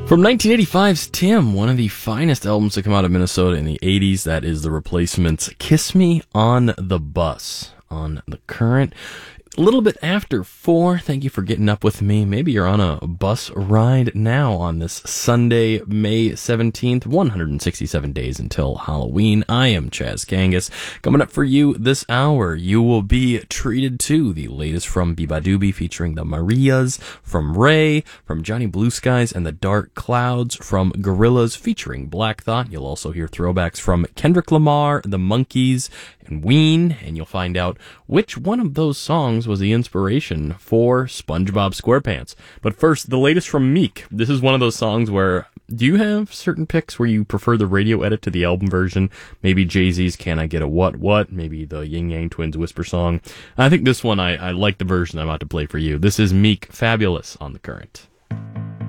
From 1985's Tim, one of the finest albums to come out of Minnesota in the 80s, that is The Replacement's Kiss Me on the Bus on The Current. A little bit after 4, thank you for getting up with me. Maybe you're on a bus ride now on this Sunday, May 17th, 167 days until Halloween. I am Chaz Kangas. Coming up for you this hour, you will be treated to the latest from Biba Doobie featuring the Marias, from Ray, from Johnny Blue Skies and the Dark Clouds, from Gorillaz featuring Black Thought. You'll also hear throwbacks from Kendrick Lamar, the Monkees, and Ween, and you'll find out which one of those songs was the inspiration for SpongeBob SquarePants. But first, the latest from Meek. This is one of those songs where, do you have certain picks where you prefer the radio edit to the album version? Maybe Jay-Z's Can I Get a What? Maybe the Yin Yang Twins Whisper song. I think this one, I like the version I'm about to play for you. This is Meek, Fabulous on The Current.